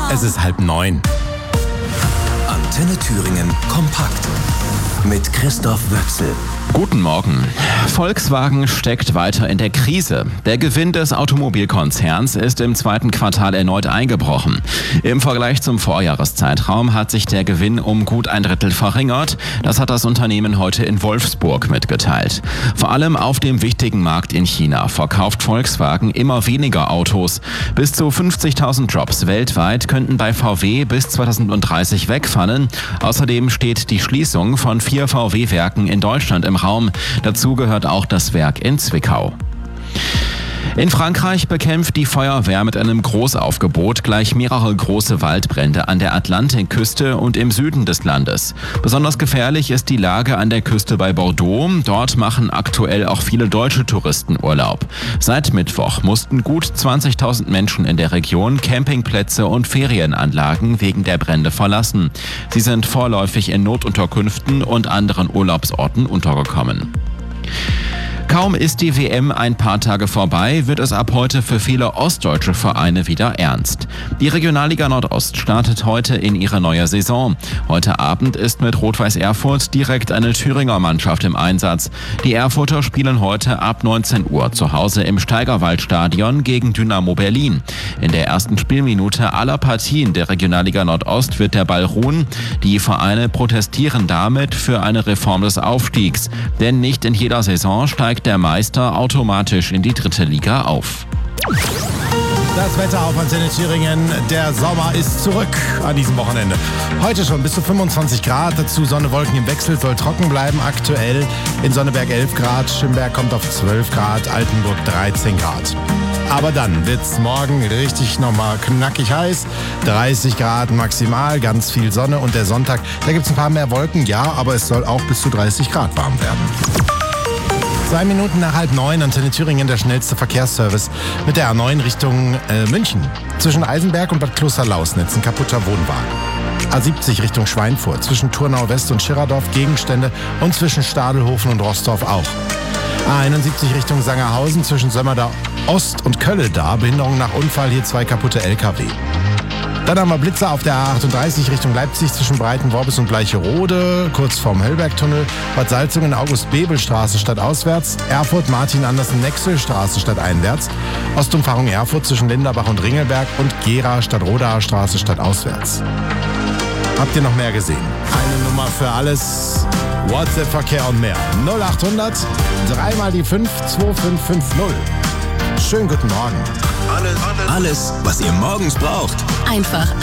Es ist 8:30. Antenne Thüringen kompakt mit Christoph Wöchsel. Guten Morgen. Volkswagen steckt weiter in der Krise. Der Gewinn des Automobilkonzerns ist im zweiten Quartal erneut eingebrochen. Im Vergleich zum Vorjahreszeitraum hat sich der Gewinn um gut ein Drittel verringert. Das hat das Unternehmen heute in Wolfsburg mitgeteilt. Vor allem auf dem wichtigen Markt in China verkauft Volkswagen immer weniger Autos. Bis zu 50.000 Jobs weltweit könnten bei VW bis 2030 wegfallen. Außerdem steht die Schließung von 4 VW-Werken in Deutschland im Raum. Dazu gehört auch das Werk in Zwickau. In Frankreich bekämpft die Feuerwehr mit einem Großaufgebot gleich mehrere große Waldbrände an der Atlantikküste und im Süden des Landes. Besonders gefährlich ist die Lage an der Küste bei Bordeaux. Dort machen aktuell auch viele deutsche Touristen Urlaub. Seit Mittwoch mussten gut 20.000 Menschen in der Region Campingplätze und Ferienanlagen wegen der Brände verlassen. Sie sind vorläufig in Notunterkünften und anderen Urlaubsorten untergekommen. Kaum ist die WM ein paar Tage vorbei, wird es ab heute für viele ostdeutsche Vereine wieder ernst. Die Regionalliga Nordost startet heute in ihre neue Saison. Heute Abend ist mit Rot-Weiß Erfurt direkt eine Thüringer Mannschaft im Einsatz. Die Erfurter spielen heute ab 19 Uhr zu Hause im Steigerwaldstadion gegen Dynamo Berlin. In der ersten Spielminute aller Partien der Regionalliga Nordost wird der Ball ruhen. Die Vereine protestieren damit für eine Reform des Aufstiegs. Denn nicht in jeder Saison steigt der Meister automatisch in die 3. Liga auf. Das Wetter auf Antenne Thüringen. Der Sommer ist zurück an diesem Wochenende. Heute schon bis zu 25 Grad. Dazu Sonne, Wolken im Wechsel, soll trocken bleiben. Aktuell in Sonneberg 11 Grad, Schimberg kommt auf 12 Grad, Altenburg 13 Grad. Aber dann wird's morgen richtig nochmal knackig heiß. 30 Grad maximal, ganz viel Sonne. Und der Sonntag, da gibt's ein paar mehr Wolken, ja, aber es soll auch bis zu 30 Grad warm werden. 2 Minuten nach 8:30, Antenne Thüringen, der schnellste Verkehrsservice mit der A9 Richtung München. Zwischen Eisenberg und Bad Klosterlausnitz ein kaputter Wohnwagen. A70 Richtung Schweinfurt, zwischen Turnau West und Schirerdorf Gegenstände und zwischen Stadelhofen und Roßdorf auch. A71 Richtung Sangerhausen, zwischen Sömmerda Ost und Kölle-Dar, Behinderung nach Unfall, hier 2 kaputte LKW. Dann haben wir Blitzer auf der A38 Richtung Leipzig zwischen Breitenworbis und Bleicherode, kurz vorm Höllbergtunnel, Bad Salzungen, August-Bebel-Straße stadtauswärts, Erfurt, Martin-Andersen-Nexel-Straße stadteinwärts, Ostumfahrung Erfurt zwischen Linderbach und Ringelberg und Gera Stadtrodaer Straße stadtauswärts. Habt ihr noch mehr gesehen? Eine Nummer für alles, WhatsApp-Verkehr und mehr. 0800 3 mal die 5 2550. Schönen guten Morgen. Alles, was ihr morgens braucht. Einfach